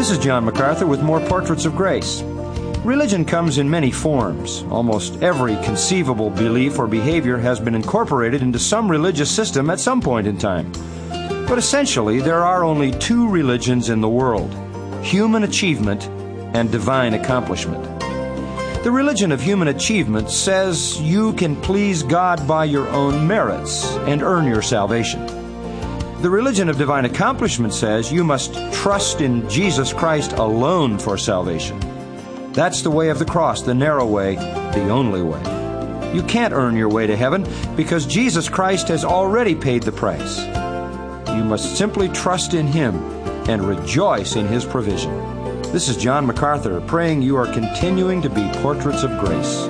This is John MacArthur with more Portraits of Grace. Religion comes in many forms. Almost every conceivable belief or behavior has been incorporated into some religious system at some point in time. But essentially, there are only two religions in the world: human achievement and divine accomplishment. The religion of human achievement says you can please God by your own merits and earn your salvation. The religion of divine accomplishment says you must trust in Jesus Christ alone for salvation. That's the way of the cross, the narrow way, the only way. You can't earn your way to heaven because Jesus Christ has already paid the price. You must simply trust in Him and rejoice in His provision. This is John MacArthur praying you are continuing to be portraits of grace.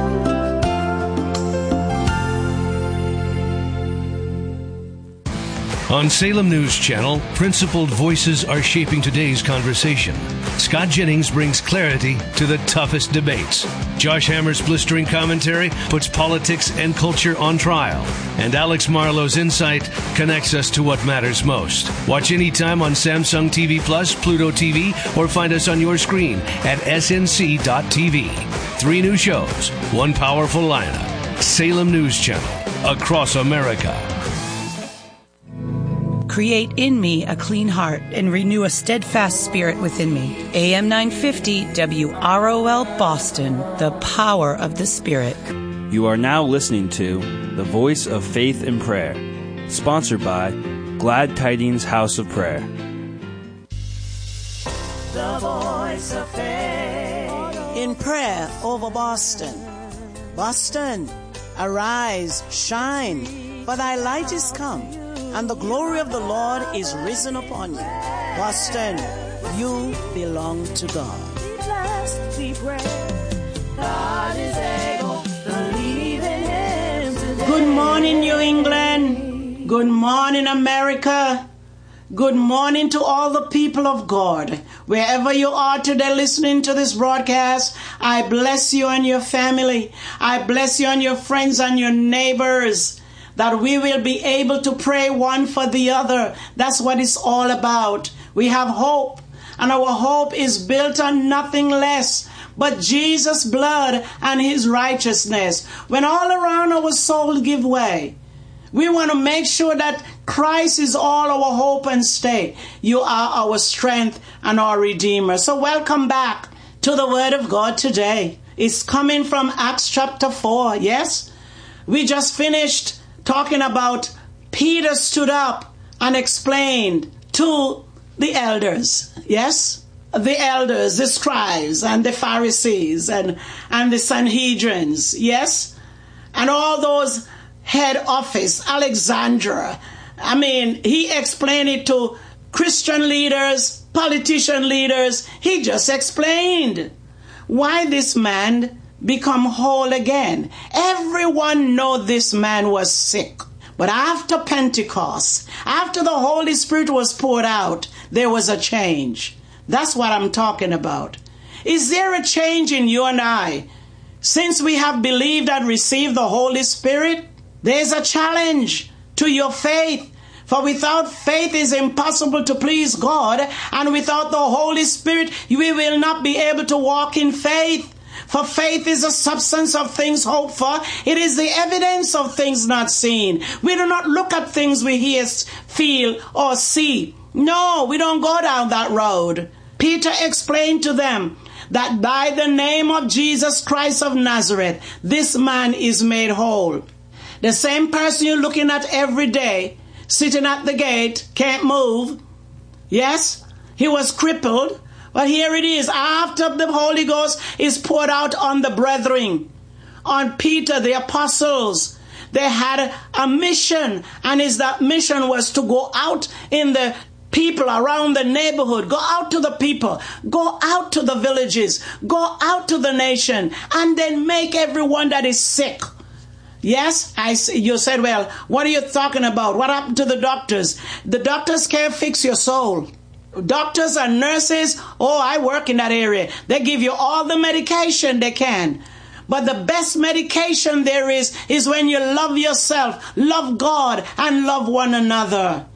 On Salem News Channel, principled voices are shaping today's conversation. Scott Jennings brings clarity to the toughest debates. Josh Hammer's blistering commentary puts politics and culture on trial. And Alex Marlowe's insight connects us to what matters most. Watch anytime on Samsung TV Plus, Pluto TV, or find us on your screen at snc.tv. 3 new shows, 1 powerful lineup. Salem News Channel, across America. Create in me a clean heart and renew a steadfast spirit within me. AM 950 WROL Boston, the power of the Spirit. You are now listening to The Voice of Faith and Prayer, sponsored by Glad Tidings House of Prayer. The Voice of Faith. In prayer over Boston. Boston, arise, shine, for thy light is come, and the glory of the Lord is risen upon you. Boston, you belong to God. Be blessed, we pray. God is able, believe in Him today. Good morning, New England. Good morning, America. Good morning to all the people of God. Wherever you are today listening to this broadcast, I bless you and your family. I bless you and your friends and your neighbors, that we will be able to pray one for the other. That's what it's all about. We have hope, and our hope is built on nothing less but Jesus' blood and His righteousness. When all around our soul give way, we want to make sure that Christ is all our hope and stay. You are our strength and our Redeemer. So welcome back to the Word of God today. It's coming from Acts chapter 4, yes? We just finished talking about Peter stood up and explained to the elders, yes? The elders, the scribes, and the Pharisees, and the Sanhedrins, yes? And all those head office, Alexandra. I mean, he explained it to Christian leaders, politician leaders. He just explained why this man become whole again. Everyone know this man was sick. But after Pentecost, after the Holy Spirit was poured out, there was a change. That's what I'm talking about. Is there a change in you and I since we have believed and received the Holy Spirit? There's a challenge to your faith. For without faith it is impossible to please God. And without the Holy Spirit, we will not be able to walk in faith. For faith is the substance of things hoped for. It is the evidence of things not seen. We do not look at things we hear, feel, or see. No, we don't go down that road. Peter explained to them that by the name of Jesus Christ of Nazareth, this man is made whole. The same person you're looking at every day, sitting at the gate, can't move. Yes, he was crippled. But here it is, after the Holy Ghost is poured out on the brethren, on Peter, the apostles, they had a mission, and that mission was to go out in the people around the neighborhood, go out to the people, go out to the villages, go out to the nation, and then make everyone that is sick. Yes, you said, well, what are you talking about? What happened to the doctors? The doctors can't fix your soul. Doctors and nurses, I work in that area. They give you all the medication they can. But the best medication there is when you love yourself, love God, and love one another.